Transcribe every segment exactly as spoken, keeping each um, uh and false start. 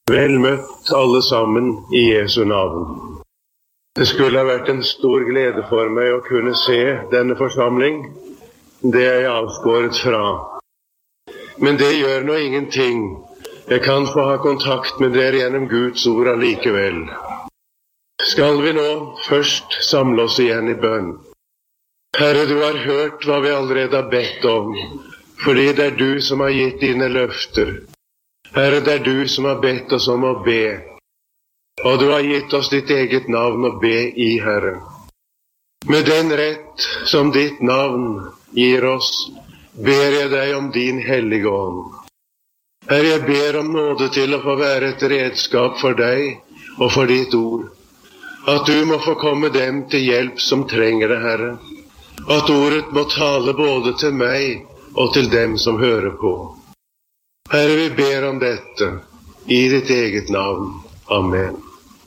Vel møtt alle sammen i Jesu navn. Det skulle ha vært en stor glede for meg å kunne se denne forsamling. Det er jeg avskåret fra. Men det gjør nå ingenting. Jeg kan få ha kontakt med dere gjennom Guds ord allikevel. Skal vi nå først samle oss igjen i bønn. Herre, du har hørt hva vi allerede har bedt om, fordi det er du som har gitt dine løfter. Herre, det er du som har bedt oss om å be, og du har gitt oss ditt eget navn å be i, Herre. Med den rett som ditt navn gir oss, ber jeg deg om din hellige ånd. Herre, jeg ber om nåde til å få være et redskap for deg og for ditt ord. At du må få komme dem til hjelp som trenger det, Herre. At ordet må tale både til meg og til dem som hører på. Herre, vi ber om dette i ditt eget navn. Amen.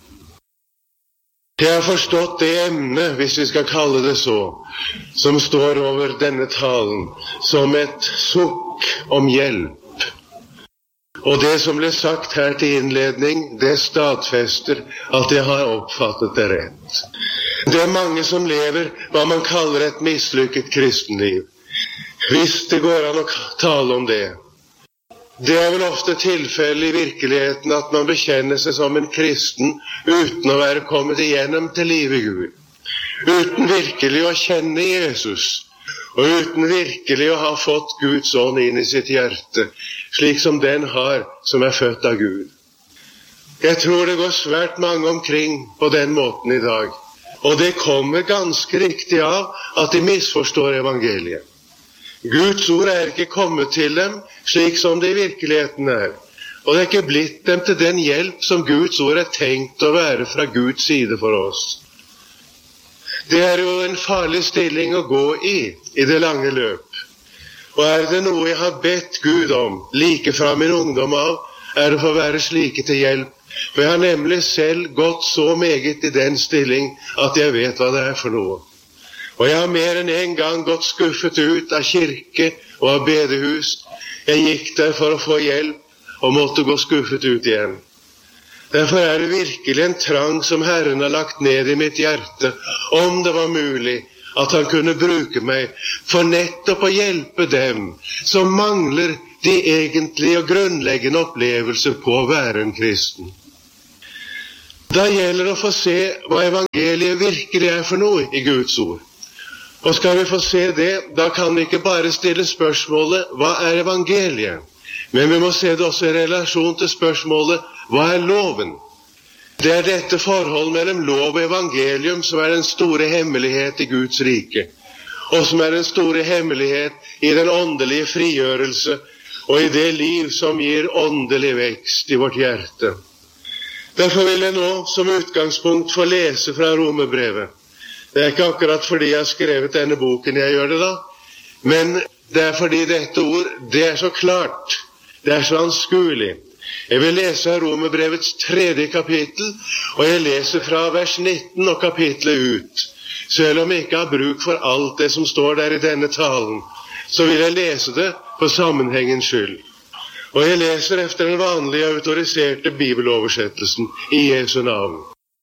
Jeg har forstått det emne, hvis vi skal kalle det så, som står over denne talen, som et sukk om hjelp. Og det som ble sagt her til innledning, det stadfester at jeg har oppfattet det rett. Det er mange som lever hva man kaller et mislykket kristenliv, hvis det går an å tale om det. Det er vel ofte tilfelle i virkeligheten at man bekjenner seg som en kristen uten å være kommet igjennom til livet Gud. Uten virkelig å kjenne Jesus, og uten virkelig å ha fått Guds ånd inn i sitt hjerte, slik som den har som er født av Gud. Jeg tror det går svært mange omkring på den måten i dag, og det kommer ganske riktig av at de misforstår evangeliet. Guds ord er ikke kommet til dem slik som det i virkeligheten er, og det er ikke blitt dem til den hjelp som Guds ord er tenkt å være fra Guds side for oss. Det er jo en farlig stilling å gå i, i det lange løp. Og er det noe jeg har bedt Gud om, like fra min ungdom av, er det for å være slike til hjelp. For jeg har nemlig selv gått så meget i den stilling at jeg vet hva det er for noe. Og jeg har mer enn en gang gått skuffet ut av kirke og av bedehus. Jeg gikk der for å få hjelp og måtte gå skuffet ut igjen. Derfor er det virkelig en trang som Herren har lagt ned i mitt hjerte, om det var mulig at han kunne bruke meg for nettopp å hjelpe dem som mangler de egentlige og grunnleggende opplevelser på å være en kristen. Da gjelder det å få se hva evangeliet virkelig er for noe i Guds ord. Og skal vi få se det, da kan vi ikke bare stille spørsmålet, hva er evangeliet? Men vi må se det også i relasjon til spørsmålet, hva er loven? Det er dette forhold mellom lov og evangelium som er den store hemmelighet i Guds rike, og som er den store hemmelighet i den åndelige frigjørelse og i det liv som gir åndelig vekst i vårt hjerte. Derfor vil jeg nå som utgangspunkt få lese fra Romerbrevet. Det er ikke akkurat fordi jeg har skrevet denne boken jeg gjør det da, men det er fordi dette ord, det er så klart, det er så anskuelig. Jeg vil lese av Romerbrevets tredje kapittel, og jeg leser fra vers nitten og kapitlet ut. Selv om jeg ikke har bruk for alt det som står der i denne talen, så vil jeg lese det for sammenhengens skyld. Og jeg leser efter den vanlige autoriserte bibeloversettelsen i Jesu navn.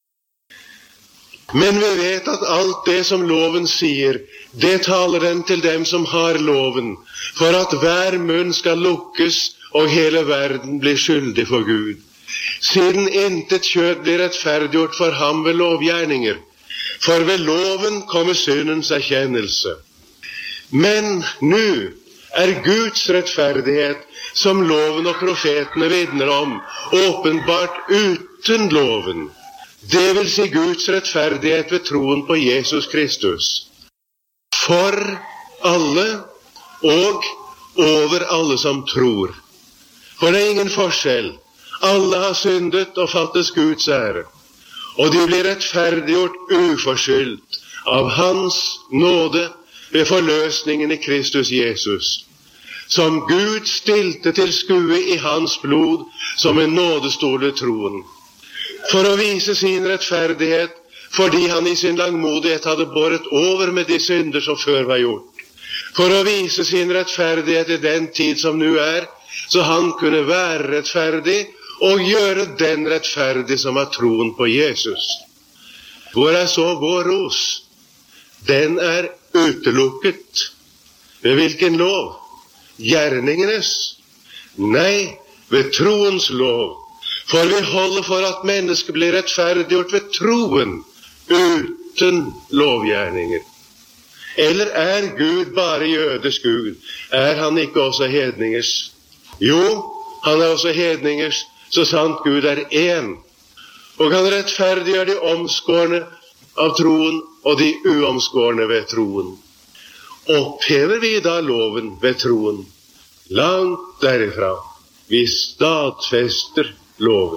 Men vi vet at alt det som loven sier, det taler den til dem som har loven, for at hver munn skal lukkes og hele verden blir skyldig for Gud. Siden intet kjød blir rettferdiggjort for ham ved lovgjerninger, for ved loven kommer syndens erkjennelse. Men nå er Guds rettferdighet, som loven og profetene vitner om, åpenbart uten loven. Det vil si Guds rettferdighet ved troen på Jesus Kristus. For alle og over alle som tror. For det er ingen forskjell. Alle har syndet og fattes Guds ære. Og de blir rettferdiggjort uforskyldt av hans nåde ved forløsningen i Kristus Jesus, som Gud stilte til skue i hans blod som en nådestol ved troen. For å vise sin rettferdighet, fordi han i sin langmodighet hadde båret over med de synder som før var gjort. For å vise sin rettferdighet i den tid som nå er, så han kunne være rettferdig og gjøre den rettferdig som har troen på Jesus. Hvor er så vår ros? Den er utelukket. Ved hvilken lov? Gjerningenes? Nei, ved troens lov. For vi holder for at mennesket blir rettferdiggjort ved troen, uten lovgjerninger. Eller er Gud bare jøders Gud? Er han ikke også hedningers? Jo, han er også hedningers, så sant Gud er én. Og han rettferdiggjør de omskårne av troen og de uomskårne ved troen. Opphever vi da loven ved troen? Langt derifra. Vi stadfester loven.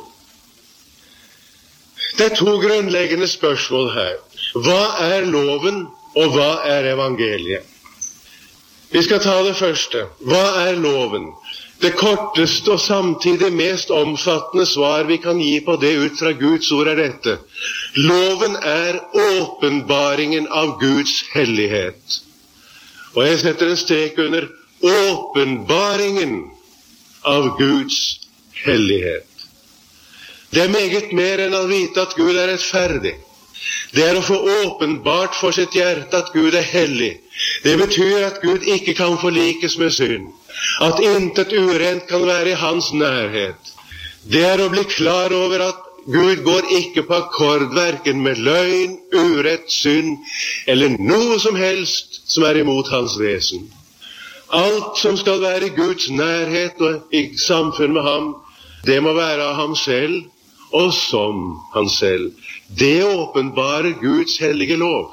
Det er to grunnleggende spørsmål her. Hva er loven, og hva er evangeliet? Vi skal ta det første. Hva er loven? Det korteste og samtidig mest omfattende svar vi kan gi på det ut fra Guds ord er dette. Loven er åpenbaringen av Guds hellighet. Og jeg setter en strek under åpenbaringen av Guds hellighet. Det er meget mer enn å vite at Gud er rettferdig. Det er å få åpenbart for sitt hjerte at Gud er hellig. Det betyr at Gud ikke kan forlikes med synd. At intet urent kan være i hans nærhet. Det er å bli klar over at Gud går ikke på akkord hverken med løgn, urett, synd eller noe som helst som er imot hans vesen. Alt som skal være i Guds nærhet og i samfunn med ham, det må være av ham selv og som han selv. Det åpenbarer Guds hellige lov.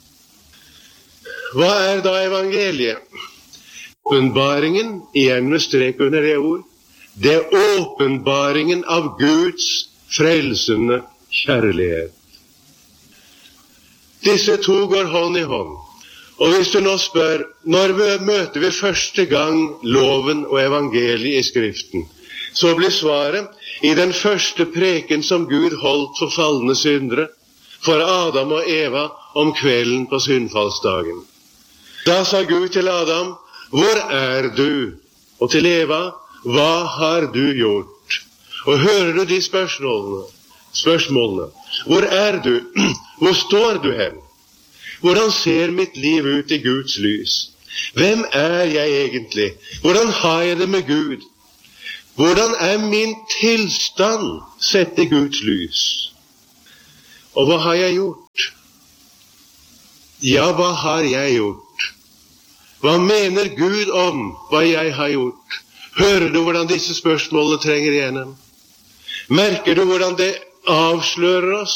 Hva er da evangeliet? Åpenbaringen, igjen med strek under det ord, det er åpenbaringen av Guds frelsende kjærlighet. Disse to går hånd i hånd. Og hvis du nå spør, når møter vi første gang loven og evangeliet i Skriften, så blir svaret i den første preken som Gud holdt for falne syndere, for Adam og Eva om kvelden på syndfallsdagen. Da sa Gud til Adam, hvor er du? Og til Eva, hva har du gjort? Og hører du de spørsmålene? Spørsmålene. Hvor er du? Hvor står du hen? Hvordan ser mitt liv ut i Guds lys? Hvem er jeg egentlig? Hvordan har jeg det med Gud? Hvordan er min tilstand sett i Guds lys? Og hva har jeg gjort? Ja, hva har jeg gjort? Hva mener Gud om hva jeg har gjort? Hører du hvordan disse spørsmålene trenger igjennom? Merker du hvordan det avslører oss?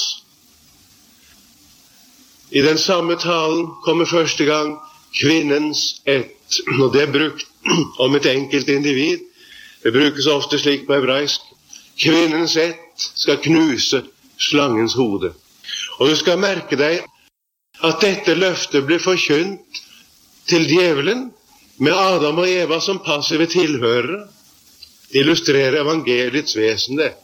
I den samme talen kommer første gang kvinnens ett, og det er brukt om et enkelt individ. Det brukes ofte slik på hebraisk. Kvinnens ett skal knuse slangens hode. Og du skal merke deg at dette løftet blir forkynt til djevelen med Adam og Eva som passive tilhørere. Det illustrerer evangeliets vesen det.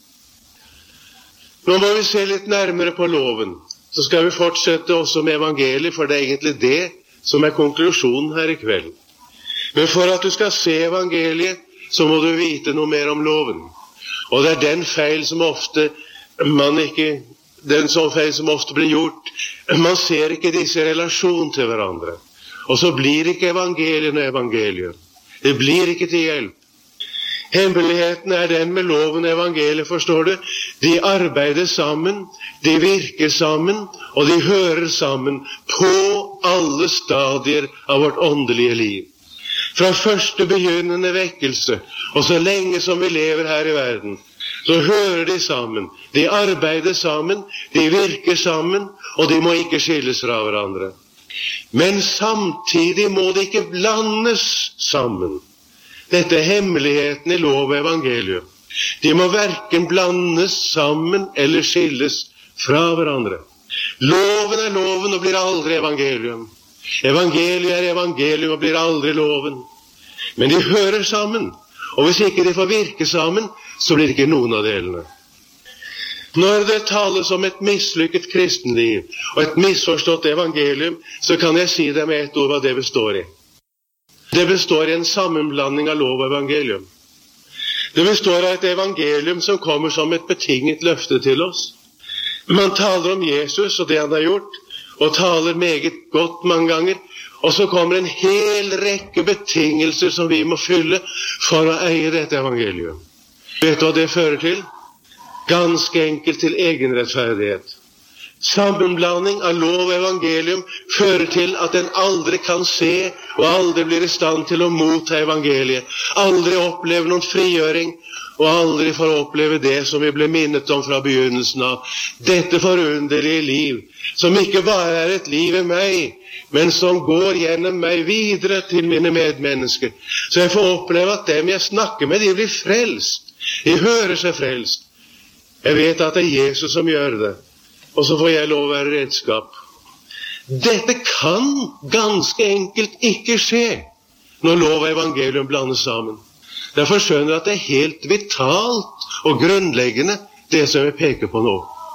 Nå må vi se litt nærmere på loven. Så skal vi fortsette også med evangeliet, for det er egentlig det som er konklusjonen her i kveld. Men for at du skal se evangeliet, så må du vite noe mer om loven. Og det er den feil som ofte man ikke, den som feil som ofte blir gjort. Man ser ikke disse i relasjon til hverandre. Og så blir ikke evangeliet noe evangelium. Det blir ikke til hjelp. Hemmeligheten er den med loven og evangeliet, forstår du. De arbeider sammen, de virker sammen, og de hører sammen på alle stadier av vårt åndelige liv. Fra første begynnende vekkelse, og så lenge som vi lever her i verden, så hører de sammen. De arbeider sammen, de virker sammen, og de må ikke skilles fra hverandre. Men samtidig må de ikke blandes sammen. Dette er hemmeligheten i lov og evangelium. De må hverken blandes sammen eller skilles fra hverandre. Loven er loven og blir aldri evangelium. Evangeliet er evangelium og blir aldri loven. Men de hører sammen, og hvis ikke de får virke sammen, så blir det ikke noen av delene. Når det tales om et mislykket kristenliv og et misforstått evangelium, så kan jeg si det med et ord hva det består i. Det består i en sammenblanding av lov og evangelium. Det består av et evangelium som kommer som et betinget løfte til oss. Man taler om Jesus og det han har gjort, og taler meget godt mange ganger, og så kommer en hel rekke betingelser som vi må fylle for å eie dette evangelium. Vet du hva det fører til? Ganske enkelt til egenrettferdighet. Sammenblanding av lov og evangelium fører til at en aldri kan se og aldri blir i stand til å motta evangeliet, aldri oppleve noen frigjøring og aldri får oppleve det som vi ble minnet om fra begynnelsen av. Dette forunderlige liv, som ikke bare er et liv i meg, men som går gjennom meg videre til mine medmennesker. Så jeg får oppleve at dem jeg snakker med, de blir frelst. De hører seg frelst. Jeg vet at det er Jesus som gjør det, og så får jeg lov å være redskap. Dette kan ganske enkelt ikke skje når lov og evangelium blandes sammen. Derfor skjønner jeg at det er helt vitalt og grunnleggende det som jeg peker på nå.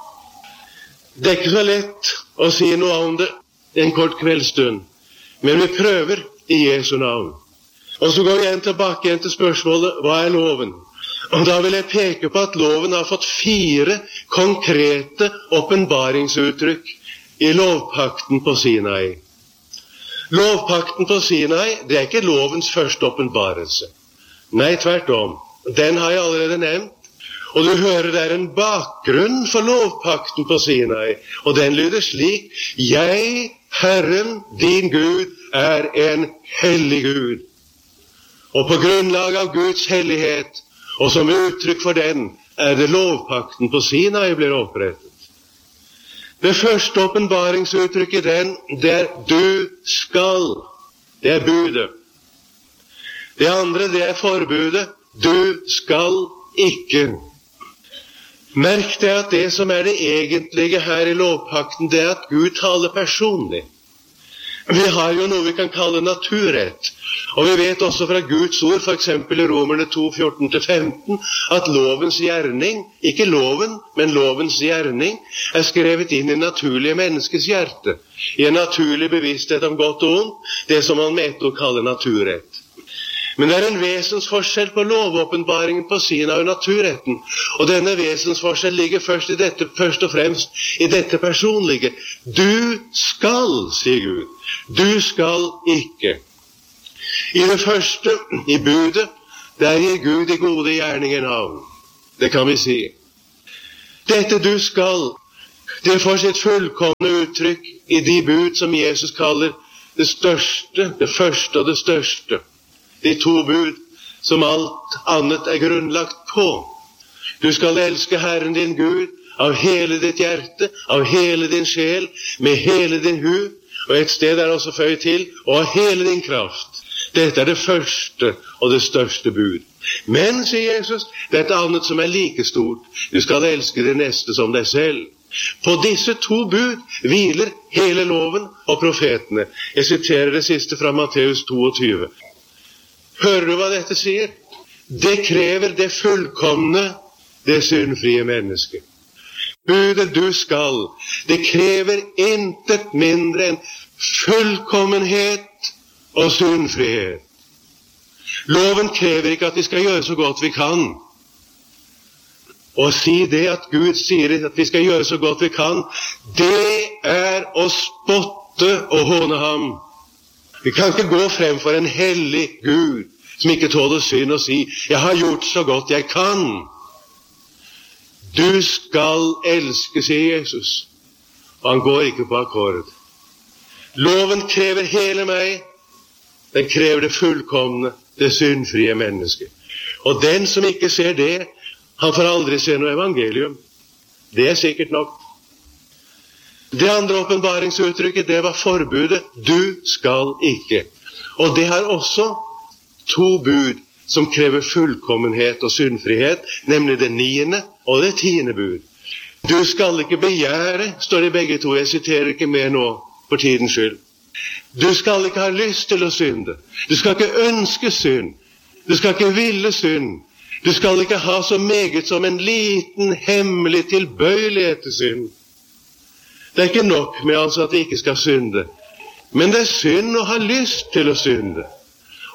Det er ikke så lett å si noe om det en kort kveldsstund, men vi prøver i Jesu navn. Og så går vi igjen tilbake igjen til spørsmålet, hva er loven? Og da vil jeg peke på at loven har fått fire konkrete åpenbaringsuttrykk i lovpakten på Sinai. Lovpakten på Sinai, det er ikke lovens første åpenbarelse. Nei, tvert om. Den har jeg allerede nevnt. Og du hører det er en bakgrunn for lovpakten på Sinai, og den lyder slik: Jeg, Herren, din Gud, er en hellig Gud. Og på grunnlag av Guds hellighet, og som uttrykk for den, er det lovpakten på Sinai blir opprettet. Det første åpenbaringsuttrykket i den, det er du skal. Det er budet. Det andre, det er forbudet. Du skal ikke. Merk det at det som er det egentlige her i lovpakten, det er at Gud taler personlig. Vi har jo noe vi kan kalle naturrett. Og vi vet også fra Guds ord, for eksempel i Romerne to, fjorten til femten, at lovens gjerning, ikke loven, men lovens gjerning, er skrevet inn i naturlige menneskes hjerte, i en naturlig bevissthet om godt og ondt, det som man med ett ord kaller naturrett. Men det er en vesensforskjell på lovåpenbaringen på Sinai og naturretten, og denne vesensforskjell ligger først, i dette, først og fremst i dette personlige. Du skal, sier Gud. Du skal ikke. I det første, i budet, der gir Gud de gode gjerninger navn. Det kan vi si. Dette du skal, det får sitt fullkomne uttrykk i de bud som Jesus kaller det største, det første og det største. De to bud som alt annet er grunnlagt på. Du skal elske Herren din Gud av hele ditt hjerte, av hele din sjel, med hele din hud, og et sted er også føyd til, og av hele din kraft. Dette er det første og det største bud. Men, sier Jesus, det er et annet som er like stort. Du skal elske det neste som deg selv. På disse to bud hviler hele loven og profetene. Jeg siterer det siste fra Matteus toogtyve. Hører du hva dette sier? Det krever det fullkomne, det syndfrie mennesket. Budet du skal, det krever intet mindre enn fullkommenhet og syndfrihet. Loven krever ikke at vi skal gjøre så godt vi kan. Og si det at Gud sier at vi skal gjøre så godt vi kan, det er å spotte og håne ham. Vi kan ikke gå frem for en hellig Gud som ikke tåler synd og si, jeg har gjort så godt jeg kan. Du skal elske, sier Jesus. Og han går ikke på akkord. Loven krever hele meg. Den krever det fullkomne, det syndfrie mennesket. Og den som ikke ser det, han får aldri se noe evangelium. Det er sikkert nok. Det andre åpenbaringsuttrykket, det var forbudet. Du skal ikke. Og det har også to bud som krever fullkommenhet og syndfrihet, nemlig det niende og det tiende bud. Du skal ikke begjære, står det begge to. Jeg siterer ikke mer nå, for tidens skyld. Du skal ikke ha lyst til å synde. Du skal ikke ønske synd. Du skal ikke ville synd. Du skal ikke ha så meget som en liten hemmelig tilbøyelighet til synd. Det er ikke nok med altså at vi ikke skal synde. Men det er synd å ha lyst til å synde.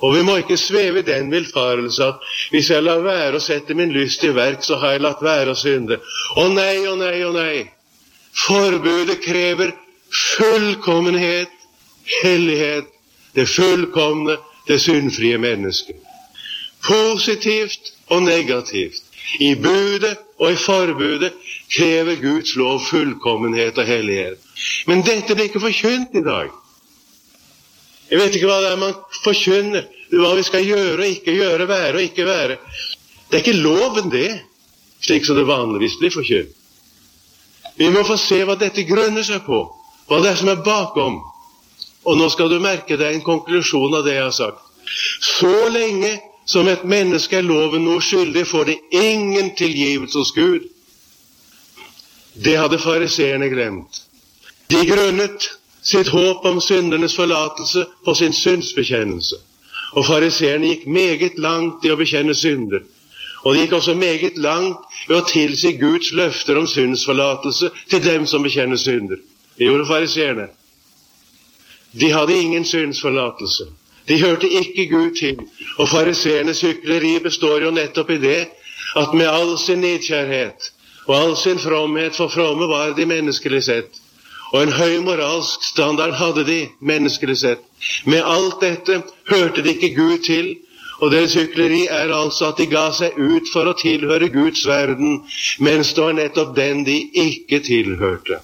Og vi må ikke sveve i den villfarelse at hvis jeg lar være å sette min lyst i verk, så har jeg latt være å synde. Å nei, å nei, å nei. Forbudet krever fullkommenhet, hellighet, det fullkomne, det syndfrie mennesket. Positivt og negativt. I budet og i forbudet krever Guds lov fullkommenhet og hellighet. Men dette blir ikke forkynt i dag. Jeg vet ikke hva det er man forkynner, hva vi skal gjøre og ikke gjøre, være og ikke være. Det er ikke loven det, slik som det vanligvis blir forkynt. Vi må få se hva dette grunner seg på, hva det er som er bakom. Og nå skal du merke deg en konklusjon av det jeg har sagt. Så lenge som et menneske er loven noe skyldig, får det ingen tilgivelse hos Gud. Det hadde fariseerne glemt. De grunnet sitt håp om syndernes forlatelse på sin syndsbekjennelse. Og fariseerne gikk meget langt i å bekjenne synder. Og de gikk også meget langt ved å tilsi Guds løfter om syndsforlatelse til dem som bekjenner synder. Det gjorde fariseerne. De hadde ingen syndsforlatelse. De hørte ikke Gud til. Og fariseernes hykleri består jo nettopp i det at med all sin nidkjærhet og all sin fromhet, for fromme var de menneskelig sett, og en høy moralsk standard hadde de menneskelig sett. Med alt dette hørte de ikke Gud til, og deres hykleri er altså at de ga seg ut for å tilhøre Guds verden, mens det var nettopp den de ikke tilhørte.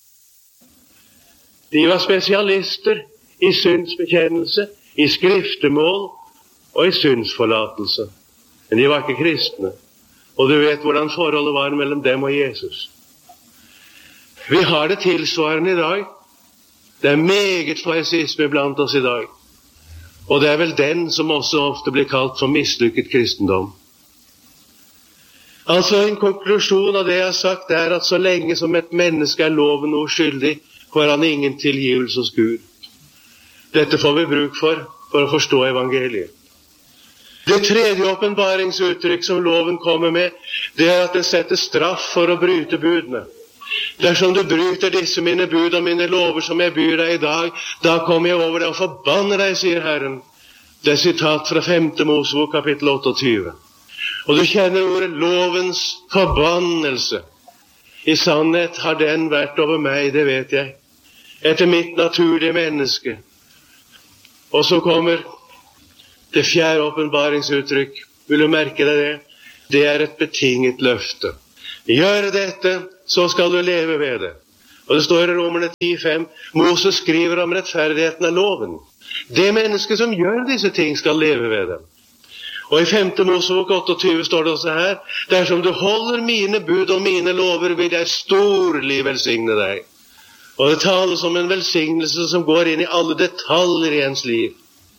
De var spesialister i syndsbekjennelse, i skriftemål og i syndsforlatelse. Men de var ikke kristne, og du vet hvordan forholdet var mellom dem og Jesus. Vi har det tilsvarende i dag. Det er meget farisisme blant oss i dag. Og det er vel den som også ofte blir kalt for mislykket kristendom. Altså en konklusjon av det jeg har sagt er at så lenge som et menneske er loven noe skyldig, får han ingen tilgivelse hos Gud. Dette får vi bruk for, for å forstå evangeliet. Det tredje åpenbaringsuttrykk som loven kommer med, det er at den setter straff for å bryte budene. Dersom du bryter disse mine bud og mine lover som jeg byr deg i dag, da kommer jeg over deg og forbanner deg, sier Herren. Det er sitat fra femte Mosebok kapittel otteogtyve. Og du kjenner ordet lovens forbannelse. I sannhet har den vært over meg, det vet jeg, etter mitt naturlige menneske. Og så kommer det fjerde åpenbaringsuttrykk. Vil du merke deg det? Det er et betinget løfte. Gjør dette, så skal du leve ved det. Og det står i Romerne ti fem, Moses skriver om rettferdigheten av loven. Det menneske som gjør disse ting skal leve ved dem. Og i femte Mosebok otteogtyve står det også her, dersom du holder mine bud og mine lover, vil jeg storlig velsigne deg. Og det tales om en velsignelse som går inn i alle detaljer i ens liv.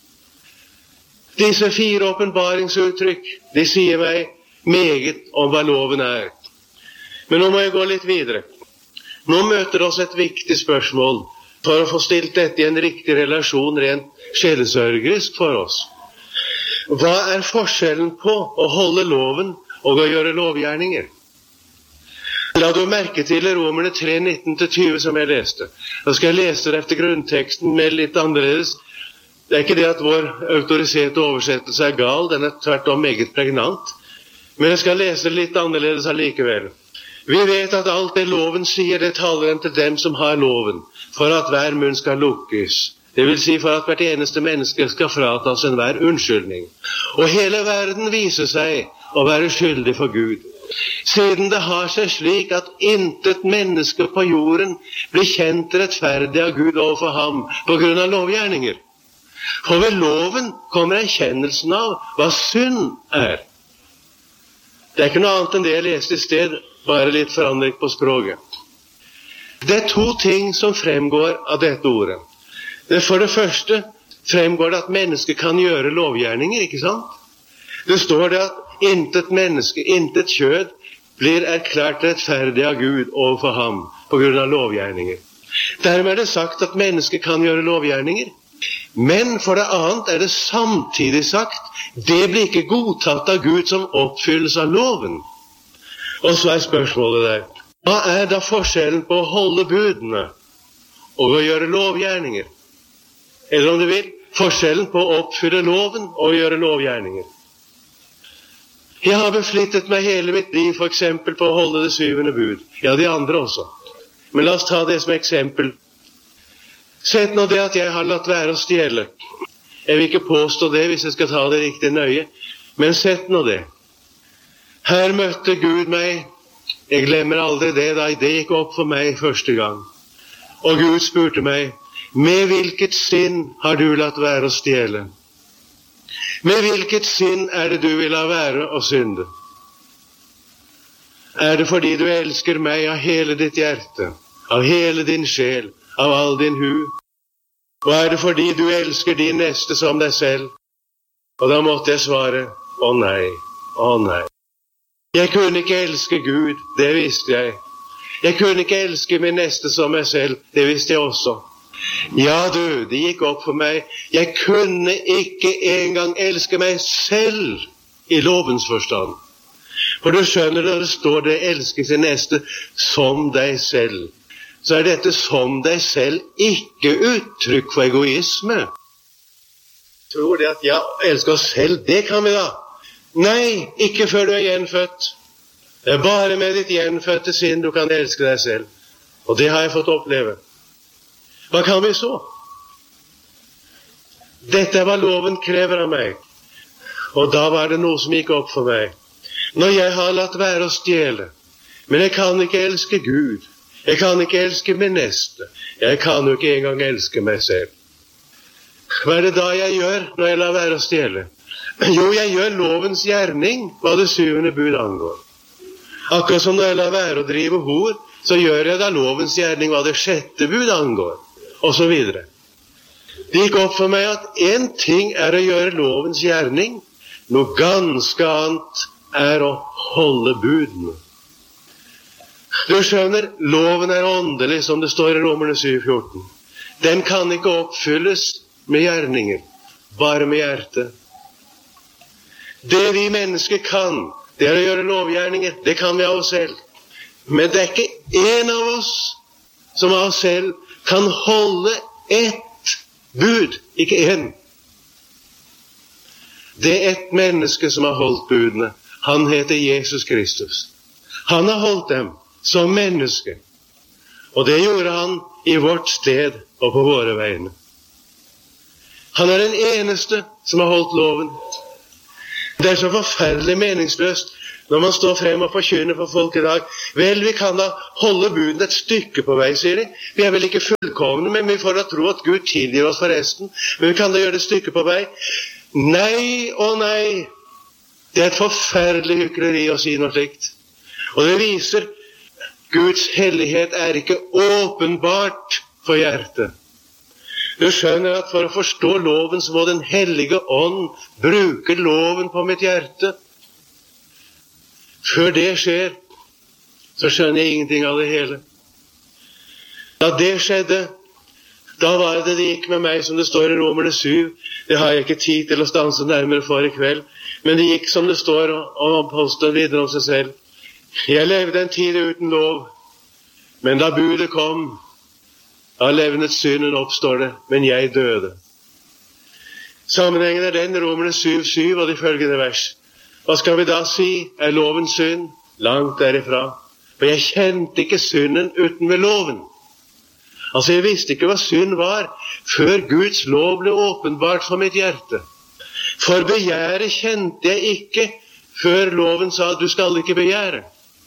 Disse fire åpenbaringsuttrykk, de sier meg meget om hva loven er. Men nå må jeg gå litt videre. Nå møter oss et viktig spørsmål for å få stilt dette i en riktig relasjon rent sjelesørgerisk for oss. Hva er forskjellen på å holde loven og å gjøre lovgjerninger? La du merke til i Romerne tre nitten til tjue som jeg leste. Da skal jeg lese det etter grunnteksten med litt annerledes. Det er ikke det at vår autoriserte oversettelse er gal, den er tvert om meget pregnant. Men jeg skal lese det litt annerledes allikevel. Vi vet at alt det loven sier, det taler den til dem som har loven, for at hver munn skal lukkes. Det vil si for at hvert eneste menneske skal fratas enhver unnskyldning. Og hele verden viser seg å være skyldig for Gud. Siden det har seg slik at intet menneske på jorden blir kjent rettferdig av Gud overfor ham på grunn av lovgjerninger. For ved loven kommer erkjennelsen av hva synd er. Det er ikke noe annet enn det jeg leste i sted, bare litt forandring på språket. Det er to ting som fremgår av dette ordet. For det første fremgår det at mennesket kan gjøre lovgjerninger, ikke sant? Det står det at intet menneske, intet kjød, blir erklært rettferdig av Gud overfor ham på grunn av lovgjerninger. Dermed er det sagt at mennesket kan gjøre lovgjerninger. Men for det annet er det samtidig sagt, det blir ikke godtatt av Gud som oppfyllelse av loven. Og så er spørsmålet der, hva er da forskjellen på å holde budene og å gjøre lovgjerninger? Eller om du vil, forskjellen på å oppfylle loven og gjøre lovgjerninger. Jeg har beflittet meg hele mitt liv for eksempel på å holde det syvende bud. Ja, de andre også. Men la oss ta det som eksempel. Sett nå det at jeg har latt være å stjele. Jeg vil ikke påstå det hvis jeg skal ta det riktig nøye, men sett nå det. Her møtte Gud meg. Jeg glemmer aldri det da det gikk opp for meg første gang. Og Gud spurte meg, med hvilket sinn har du latt være å stjele? Med hvilket sinn er det du vil la være å synde? Er det fordi du elsker meg av hele ditt hjerte, av hele din sjel, av all din hu? Og er det fordi du elsker din neste som deg selv? Og da måtte jeg svare, å nei, å nei. Jeg kunne ikke elske Gud, det visste jeg. Jeg kunne ikke elske min neste som meg selv, det visste jeg også. Ja du, det gikk opp for meg. Jeg kunne ikke engang elske meg selv i lovens forstand. For du skjønner, når det står det elsker sin neste som deg selv, så er dette som deg selv ikke uttrykk for egoisme. Tror det at ja, elsker oss selv, det kan vi da. Nei, ikke før du er gjenfødt. Det er bare med ditt gjenfødte sinn du kan elske deg selv. Og det har jeg fått oppleve. Hva kan vi så? Dette er hva loven krever av meg. Og da var det noe som gikk opp for meg. Når jeg har latt være å stjele, men jeg kan ikke elske Gud, jeg kan ikke elske min neste, jeg kan jo ikke engang elske meg selv. Hva er det da jeg gjør når jeg lar være å stjele? Jo, jeg gjør lovens gjerning hva det syvende bud angår. Akkurat som når jeg lar være å drive hor, så gjør jeg da lovens gjerning hva det sjette bud angår. Og så videre. Det gikk opp for meg at en ting er å gjøre lovens gjerning, noe ganske annet er å holde budene. Du skjønner, loven er åndelig, som det står i Romerne syv fjorten. Den kan ikke oppfylles med gjerninger, bare med hjertet. Det vi mennesker kan, det er å gjøre lovgjerninger, det kan vi av oss selv. Men det er ikke en av oss som av oss selv kan holde ett bud, ikke en. Det er ett menneske som har holdt budene. Han heter Jesus Kristus. Han har holdt dem som menneske. Og det gjorde han i vårt sted og på våre vegne. Han er den eneste som har holdt loven. Det er så forferdelig meningsløst når man står frem og forkynner for folk i dag. Vel, vi kan da holde buden et stykke på vei, sier de. Vi er vel ikke fullkomne, men vi får da tro at Gud tilgir oss for resten. Men vi kan da gjøre det et stykke på vei. Nei og nei. Det er et forferdelig hykleri å si noe slikt. Og det viser Guds hellighet er ikke åpenbart for hjertet. Du skjønner at for å forstå loven så må den hellige ånd bruke loven på mitt hjerte. Før det skjer, så skjønner jeg ingenting av det hele. Da det skjedde, da var det det gikk med meg, som det står i Romerne syv. Det har jeg ikke tid til å stanse nærmere for i kveld. Men det gikk som det står om apostelen videre om seg selv. Jeg levde en tid uten lov, men da budet kom, da levnet synden oppstår det, men jeg døde. Sammenhengen er den, Romerne syv syv og de følgende vers. Hva skal vi da si? Er loven synd? Langt derifra. For jeg kjente ikke synden uten ved loven. Altså, jeg visste ikke hva synd var, før Guds lov ble åpenbart for mitt hjerte. For begjæret kjente jeg ikke, før loven sa at du skal ikke begjære.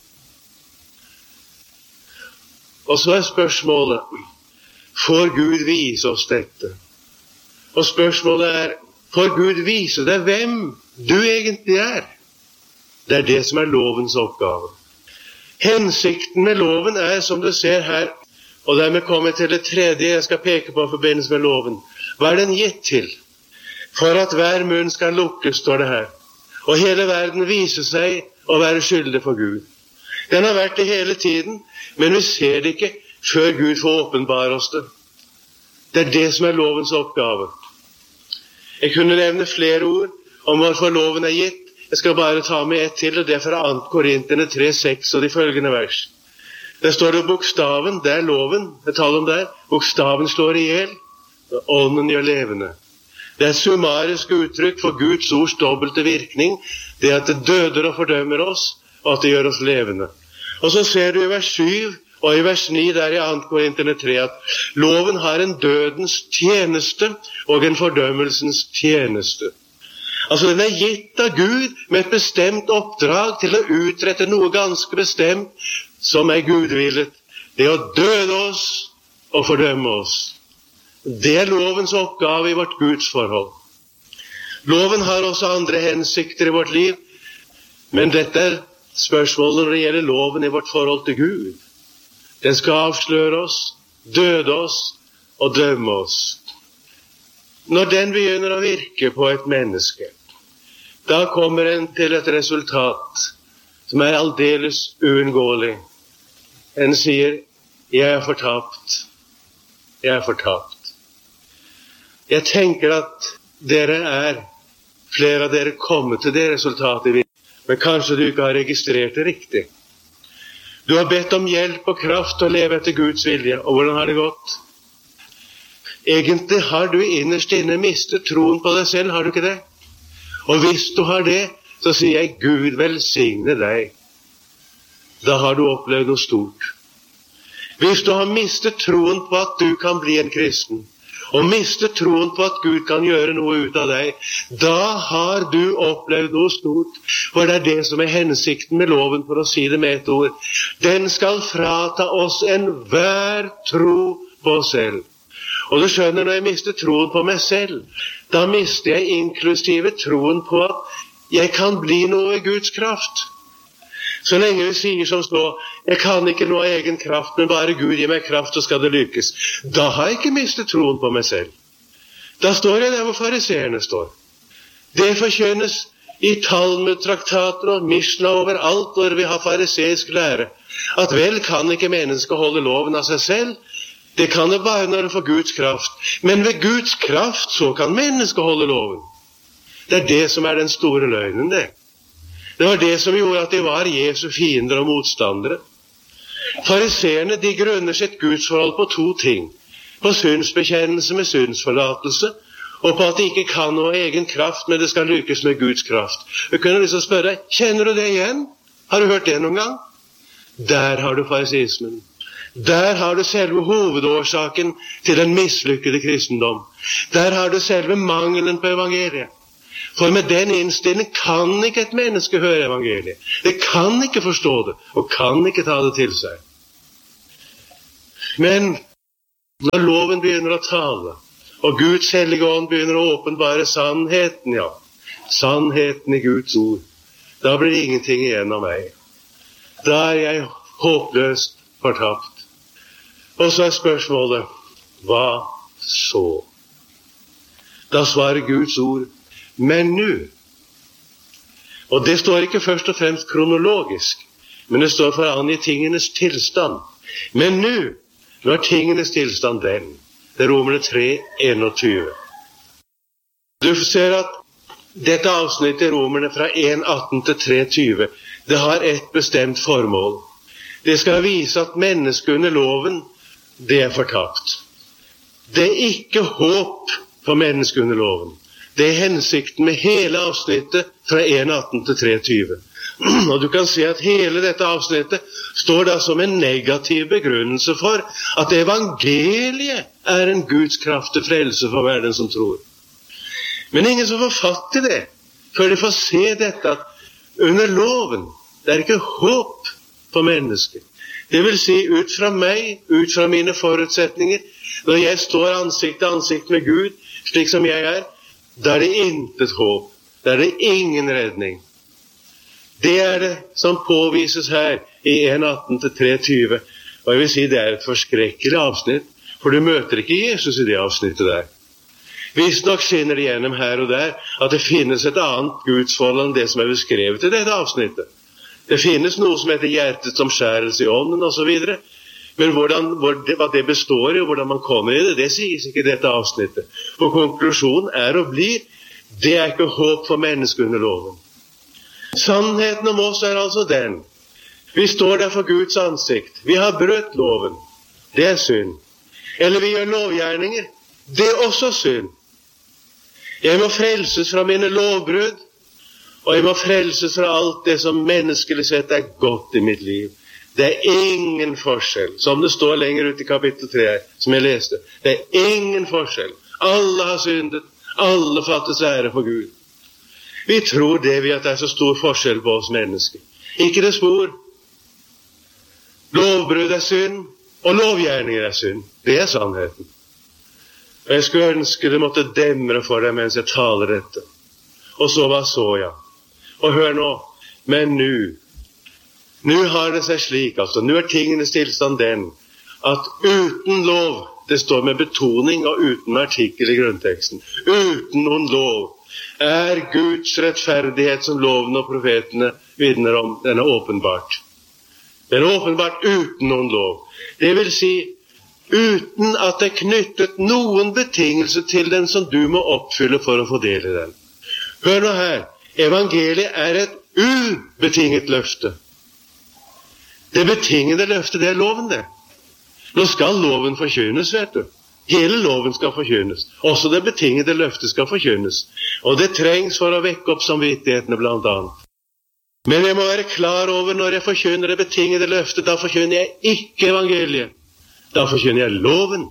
Og så er spørsmålet, får Gud vise oss dette? Og spørsmålet er, får Gud vise deg hvem du egentlig er? Det er det som er lovens oppgave. Hensikten med loven er, som du ser her, og dermed kommer til det tredje jeg skal peke på i forbindelse med loven. Hva er den gitt til? For at hver munn skal lukkes, står det her. Og hele verden viser seg å være skyldig for Gud. Den har vært det hele tiden, men vi ser det ikke før Gud får åpenbare oss det. Det er det som er lovens oppgave. Jeg kunne nevne flere ord om hvorfor loven er gitt. Jeg skal bare ta med ett til, og det er fra andre Korinterne tre seks og de følgende vers. Der står det bokstaven, det er loven, jeg taler om der. Bokstaven slår ihjel, og ånden gjør levende. Det er et summarisk uttrykk for Guds ords dobbelte virkning, det at det døder og fordømmer oss, og at det gjør oss levende. Og så ser du i vers syv og i vers ni der i andre Korinterne tre at loven har en dødens tjeneste og en fordømmelsens tjeneste. Altså den er gitt av Gud med et bestemt oppdrag til å utrette noe ganske bestemt som er gudvillet. Det å døde oss og fordømme oss. Det er lovens oppgave i vårt gudsforhold. Loven har også andre hensikter i vårt liv, men dette er spørsmålet når det gjelder loven i vårt forhold til Gud. Den skal avsløre oss, døde oss og dømme oss. Når den begynner å virke på et menneske, da kommer den til et resultat som er aldeles uunngåelig. Den sier, jeg er fortapt. Jeg er fortapt. Jeg tenker at dere er, flere av dere kommet til det resultatet, men kanskje du ikke har registrert det riktig. Du har bedt om hjelp og kraft til å leve etter Guds vilje, og hvordan har det gått? Egentlig har du innerst inne mistet troen på deg selv, har du ikke det? Og hvis du har det, så sier jeg, Gud velsigne deg. Da har du opplevd noe stort. Hvis du har mistet troen på at du kan bli en kristen, og mistet troen på at Gud kan gjøre noe ut av deg, da har du opplevd noe stort, for det er det som er hensikten med loven, for å si det med et ord. Den skal frata oss enhver tro på oss selv. Og du skjønner, når jeg mister troen på meg selv, da mister jeg inklusive troen på at jeg kan bli noe i Guds kraft. Så lenge vi sier som så, jeg kan ikke noe av egen kraft, men bare Gud gir meg kraft, så skal det lykkes. Da har jeg ikke mistet troen på meg selv. Da står jeg der hvor fariseerne står. Det forkjønnes i Talmud, traktater og Mishnah overalt hvor vi har fariseisk lære, at vel kan ikke mennesket holde loven av seg selv, det kan det bare når det får Guds kraft. Men ved Guds kraft så kan mennesket holde loven. Det er det som er den store løgnen, det. Det var det som gjorde at de var Jesu fiender og motstandere. Fariseerne, de grunner sitt gudsforhold på to ting. På syndsbekjennelse med syndsforlatelse, og på at de ikke kan noe egen kraft, men det skal lykkes med Guds kraft. Jeg kunne liksom spørre deg, kjenner du det igjen? Har du hørt det noen gang? Der har du fariseismen. Der har du selve hovedårsaken til den mislykkede kristendom. Der har du selve mangelen på evangeliet. For med den innstilling kan ikke et menneske høre evangeliet. Det kan ikke forstå det, og kan ikke ta det til seg. Men når loven begynner å tale, og Guds hellige ånd begynner å åpenbare sannheten, ja, sannheten i Guds ord, da blir det ingenting igjen av meg. Da er jeg håpløst fortapt. Og så er spørsmålet, hva så? Da svarer Guds ord, men nå, og det står ikke først og fremst kronologisk, men det står for å angi tingenes tilstand. Men nå, nå er tingenes tilstand den. Det er Romerne tre, enogtyve. Du ser at dette avsnittet i Romerne fra en atten til tre tyve, det har et bestemt formål. Det skal vise at mennesket under loven, det er fortapt. Det er ikke håp for mennesket under loven. Det er hensikten med hele avsnittet fra en atten til tre tyve. Og du kan se at hele dette avsnittet står da som en negativ begrunnelse for at evangeliet er en Guds kraft til frelse for hver den som tror. Men ingen som får fatt i det, før de får se dette at under loven, det er ikke håp for mennesket. Det vil si ut fra meg, ut fra mine forutsetninger, når jeg står ansikt til ansikt med Gud, slik som jeg er, da er det intet håp, da er det ingen redning. Det er det som påvises her i en atten til tre tyve, og jeg vil si det er et forskrekkelig avsnitt, for du møter ikke Jesus i det avsnittet der. Visst nok skinner det gjennom her og der at det finnes et annet gudsforhold enn det som er beskrevet i dette avsnittet. Det finnes noe som heter hjertets omskjærelse i ånden og så videre, men hvordan, hva det består i og hvordan man kommer i det, det sies ikke i dette avsnittet. For konklusjonen er og blir, det er ikke håp for mennesket under loven. Sannheten om oss er altså den. Vi står der for Guds ansikt. Vi har brøt loven. Det er synd. Eller vi gjør lovgjerninger. Det er også synd. Jeg må frelses fra mine lovbrudd, og jeg må frelses fra alt det som menneskelig sett er godt i mitt liv. Det er ingen forskjell, som det står lenger ut i kapittel tre, som jeg leste. Det er ingen forskjell. Alle har syndet, alle fattes ære for Gud. Vi tror det vi at det er så stor forskjell på oss mennesker. Ikke det spor. Lovbrudd er synd, og lovgjerninger er synd. Det er sannheten. Og jeg skulle ønske det måtte demre for deg mens jeg taler dette. Og så hva så jeg? Og hør nå, men nu, nu har det seg slik, altså, nu er tingenes tilstand den, at uten lov, det står med betoning og uten artikkel i grunnteksten, uten noen lov, er Guds rettferdighet som loven og profetene vitner om, den er åpenbart. Den er åpenbart uten noen lov. Det vil si, uten at det er knyttet noen betingelse til den som du må oppfylle for å få del i den. Hør nå her, evangeliet er et ubetinget løfte. Det betingede løftet, det er loven det. Nå skal loven forkynnes, vet du. Hele loven skal forkynnes. Også det betingede løftet skal forkynnes. Og det trengs for å vekke opp samvittighetene blant annet. Men jeg må være klar over når jeg forkynner det betingede løftet, da forkynner jeg ikke evangeliet. Da forkynner jeg loven.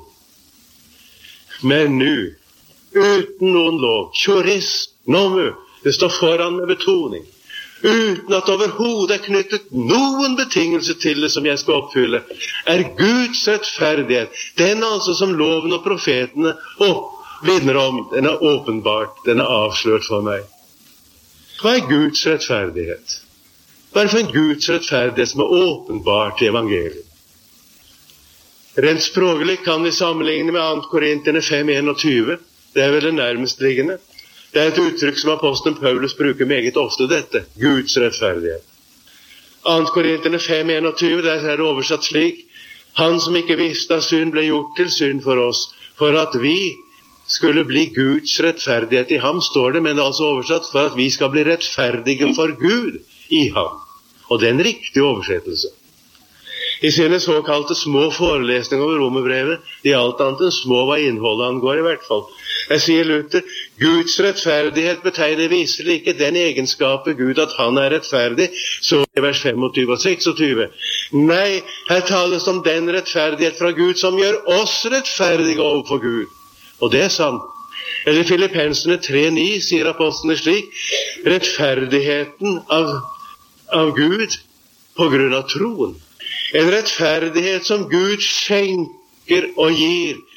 Men nu, uten noen lov, chorist, nomu, det står foran med betoning, uten at overhodet er knyttet noen betingelse til det som jeg skal oppfylle, er Guds rettferdighet, den altså som loven og profetene vitner om, den er åpenbart, den er avslørt for meg. Hva er Guds rettferdighet? Hva er det for en Guds rettferdighet som er åpenbart i evangeliet? Rent språklig kan vi sammenligne med andre Korinterne fem enogtyve. Det er vel det nærmestliggende. Det er et uttrykk som apostelen Paulus bruker meget ofte dette, Guds rettferdighet. andre Korinterne fem enogtyve, der er det oversatt slik: Han som ikke visste av synd ble gjort til synd for oss, for at vi skulle bli Guds rettferdighet i ham, står det, men det er altså oversatt for at vi skal bli rettferdige for Gud i ham. Og det er en riktig oversettelse. I sine såkalte små forelesninger over Romerbrevet, de alt annet enn små hva innholdet angår i hvert fall. Jeg sier Luther, Guds rettferdighet betegner viselig ikke den egenskapet Gud at han er rettferdig, så i vers femogtyve og seksogtyve. Nei, her tales om den rettferdighet fra Gud som gjør oss rettferdige overfor Gud. Og det er sant. Eller Filippenserne tre ni sier apostlene slik, rettferdigheten av, av Gud på grunn av troen. En rettferdighet som Gud skjenker og gir